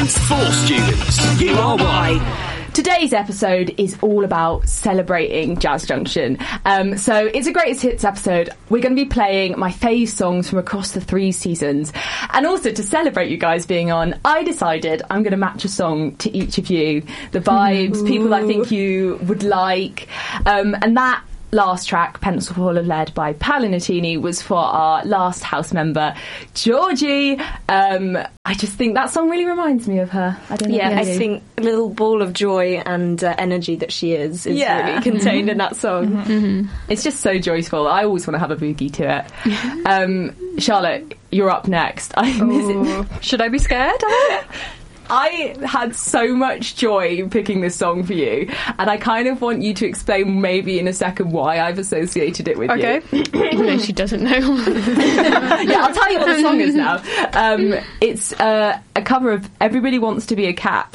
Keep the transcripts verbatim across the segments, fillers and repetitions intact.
students for students. U R Y. Today's episode is all about celebrating Jazz Junction. Um, so it's a greatest hits episode. We're going to be playing my fave songs from across the three seasons. And also to celebrate you guys being on, I decided I'm going to match a song to each of you. The vibes, Ooh. people I think you would like. Um, and that last track, Pencil Fall of Lead by Paola Nutini, was for our last house member, Georgie. Um, I just think that song really reminds me of her. I don't know. Yeah, I think a little ball of joy and uh, energy that she is is yeah. really contained in that song. Mm-hmm. Mm-hmm. It's just so joyful. I always want to have a boogie to it. um, Charlotte, you're up next. I Should I be scared? I had so much joy picking this song for you, and I kind of want you to explain maybe in a second why I've associated it with okay. you. Even though she doesn't know. Yeah, I'll tell you what the song is now. Um, it's uh, a cover of Everybody Wants to Be a Cat.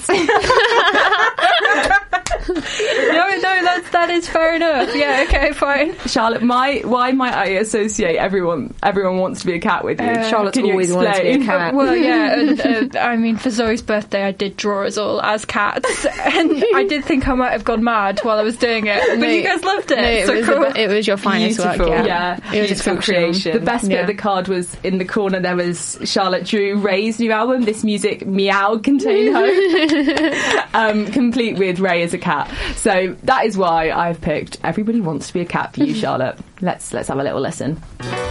no, no, that's, that is fair enough. Yeah, okay, fine. Charlotte, my, why might I associate everyone everyone wants to be a cat with you? Uh, Charlotte's Can you always wanted to be a cat. Well, yeah, uh, uh, I mean, for Zoe's birthday, I did draw us all as cats, and I did think I might have gone mad while I was doing it, but no, you guys loved it. No, it, so was cool. a, it was your finest Beautiful. work, yeah. yeah. It was Beautiful creation. The best bit yeah. of the card was in the corner there was Charlotte drew Ray's new album, This Music Meow Contain Home, um, complete with Ray as a cat. So that is why I've picked Everybody Wants to Be a Cat for you, Charlotte. Let's let's have a little listen.